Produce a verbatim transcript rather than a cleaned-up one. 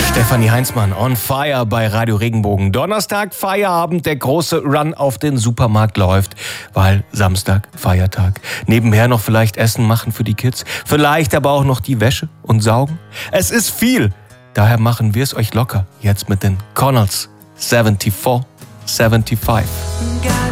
Stefanie Heinzmann on fire bei Radio Regenbogen. Donnerstag Feierabend, der große Run auf den Supermarkt läuft, weil Samstag Feiertag. Nebenher noch vielleicht Essen machen für die Kids, vielleicht aber auch noch die Wäsche und saugen. Es ist viel, daher machen wir es euch locker. Jetzt mit den Connells vierundsiebzig fünfundsiebzig.